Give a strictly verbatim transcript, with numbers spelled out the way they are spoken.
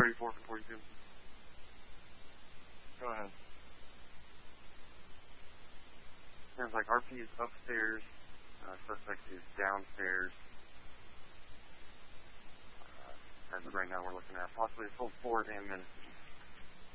thirty-four from forty-two. Go ahead. Sounds like R P is upstairs. Uh, suspect is downstairs. Uh, as of right now, we're looking at possibly a full four damn minutes.